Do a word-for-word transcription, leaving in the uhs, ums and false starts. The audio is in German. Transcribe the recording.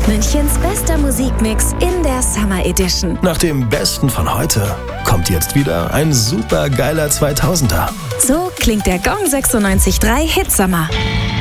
Münchens bester Musikmix in der Summer Edition. Nach dem Besten von heute kommt jetzt wieder ein super geiler zweitausender. So klingt der Gong sechsundneunzig Komma drei Hitsommer.